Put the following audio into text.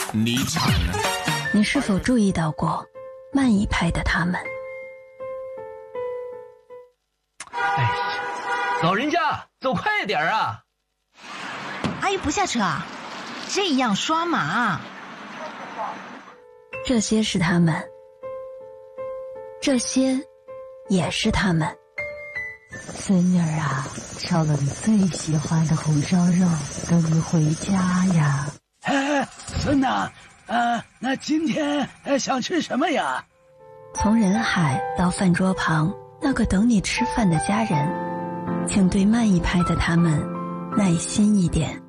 你惨了。 你是否注意到过慢一拍的他们？ 哎呀，老人家走快点啊！ 阿姨不下车啊？这样刷马。 这些是他们，这些也是他们。 孙女儿啊，烧了你最喜欢的红烧肉，等你回家呀。 孙呐，那今天想吃什么呀？ 从人海到饭桌旁那个等你吃饭的家人，请对慢一拍的他们耐心一点。